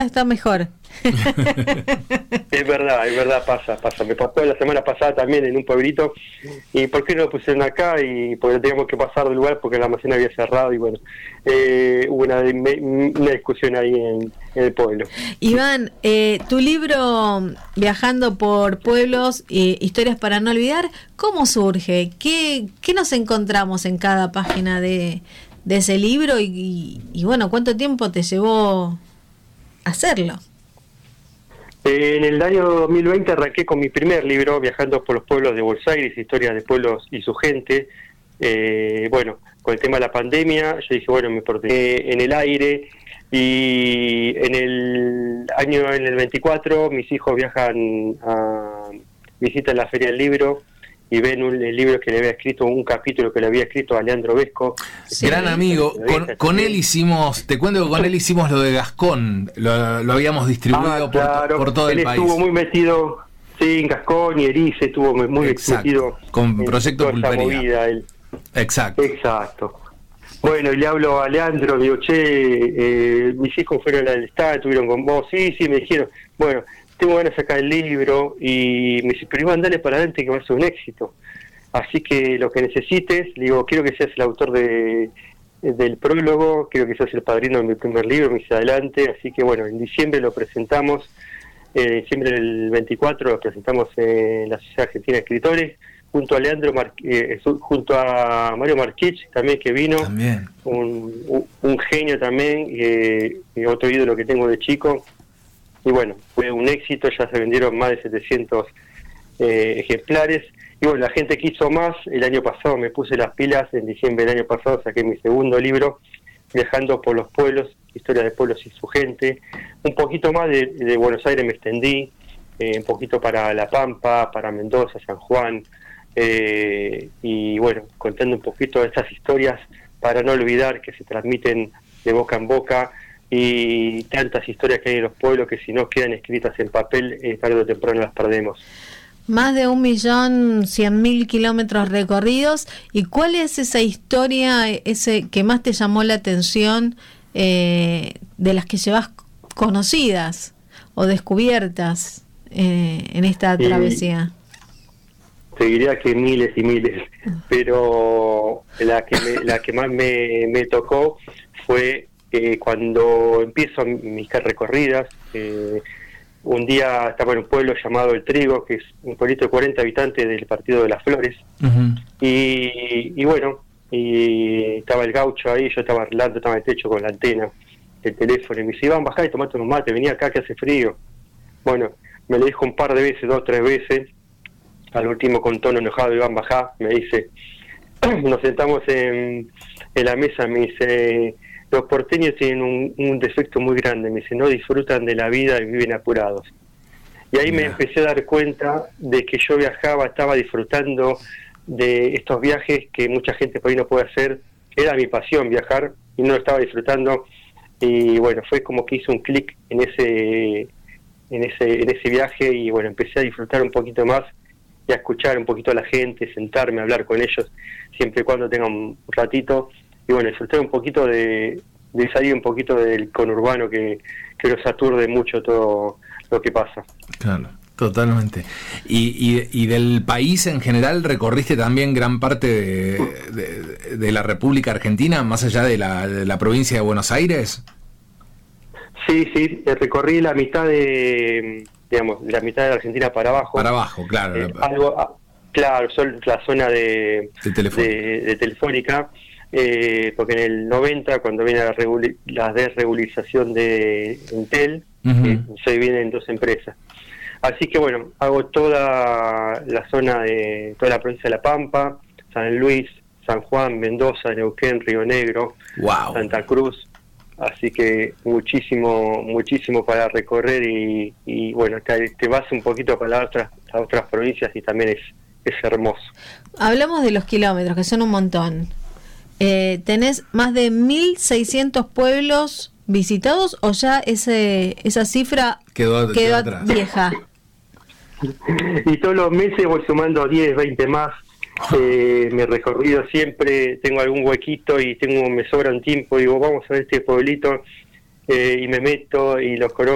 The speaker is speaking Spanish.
está mejor. Es verdad, pasa. Me pasó la semana pasada también en un pueblito. ¿Y por qué no lo pusieron acá? Y porque teníamos que pasar del lugar porque el almacén había cerrado y bueno, hubo una discusión ahí en el pueblo. Iván, tu libro Viajando por Pueblos, Historias para no olvidar, ¿cómo surge? ¿Qué nos encontramos en cada página de ese libro? Y bueno, ¿cuánto tiempo te llevó hacerlo? En el año 2020 arranqué con mi primer libro, Viajando por los Pueblos de Buenos Aires, Historias de Pueblos y su gente. Bueno, con el tema de la pandemia, yo dije, bueno, me porté en el aire, y en el 24 mis hijos visitan la Feria del Libro y ven el libro que le había escrito, un capítulo que le había escrito a Leandro Vesco. Sí. Gran amigo, con él hicimos, te cuento que con él hicimos lo de Gascón, lo habíamos distribuido por todo el país. Él estuvo muy metido, sí, en Gascón y Erice, estuvo muy metido con Proyecto Pulpería. Exacto. Bueno, y le hablo a Leandro, digo, mis hijos fueron al estadio, estuvieron con vos, sí, me dijeron, bueno, tengo ganas de sacar el libro, y me dice, pero Iván, dale para adelante que va a ser un éxito. Así que lo que necesites, le digo, quiero que seas el autor del prólogo, quiero que seas el padrino de mi primer libro, me dice, adelante. Así que bueno, en diciembre lo presentamos, en diciembre del 24 lo presentamos en la Sociedad Argentina de Escritores, junto a junto a Mario Marquich, también, que vino, también. Un genio también, y otro ídolo que tengo de chico. Y bueno, fue un éxito, ya se vendieron más de 700 ejemplares. Y bueno, la gente quiso más. El año pasado me puse las pilas, en diciembre del año pasado saqué mi segundo libro, Viajando por los Pueblos, Historia de Pueblos y su gente. Un poquito más de Buenos Aires me extendí, un poquito para La Pampa, para Mendoza, San Juan, y bueno, contando un poquito de estas historias para no olvidar, que se transmiten de boca en boca, y tantas historias que hay en los pueblos que si no quedan escritas en papel, tarde o temprano las perdemos. Más de 1.100.000 kilómetros recorridos. ¿Y cuál es esa historia que más te llamó la atención, de las que llevas conocidas o descubiertas en esta travesía? Te diría que miles y miles, pero la que más me tocó fue cuando empiezo mis recorridas. Un día estaba en un pueblo llamado El Trigo, que es un pueblito de 40 habitantes del Partido de las Flores. Uh-huh. Y bueno, y estaba el gaucho ahí, yo estaba arreglando, estaba en el techo con la antena del teléfono, y me dice, Iván, bajá y tomate unos mates, vení acá que hace frío. Bueno, me lo dijo un par de veces, 2 o 3 veces. Al último, con tono enojado, Iván, bajá, me dice. Nos sentamos en la mesa, me dice, los porteños tienen un defecto muy grande, me dice, no disfrutan de la vida y viven apurados. Y ahí me empecé a dar cuenta de que yo viajaba, estaba disfrutando de estos viajes que mucha gente por ahí no puede hacer. Era mi pasión viajar y no lo estaba disfrutando. Y bueno, fue como que hice un clic en ese viaje, y bueno, empecé a disfrutar un poquito más y a escuchar un poquito a la gente, sentarme a hablar con ellos siempre y cuando tenga un ratito. Y bueno, disfrutar un poquito de salir un poquito del conurbano que nos aturde mucho todo lo que pasa. Claro, totalmente. Y del país en general, ¿recorriste también gran parte de la República Argentina, más allá de la provincia de Buenos Aires? Sí, recorrí la mitad de la mitad de la Argentina para abajo. Para abajo, claro. Claro, la zona de Telefónica. Porque en el 90, cuando viene la desregulización de Entel, uh-huh, se dividen en 2 empresas. Así que bueno, hago toda la zona de toda la provincia de La Pampa, San Luis, San Juan, Mendoza, Neuquén, Río Negro, wow, Santa Cruz. Así que muchísimo para recorrer, y bueno, te vas un poquito para a otras provincias y también es hermoso. Hablamos de los kilómetros, que son un montón. ¿Tenés más de 1.600 pueblos visitados o ya esa cifra quedó vieja? Y todos los meses voy sumando 10, 20 más. Mi recorrido siempre tengo algún huequito y me sobra un tiempo, digo, vamos a ver este pueblito, y me meto y los conozco.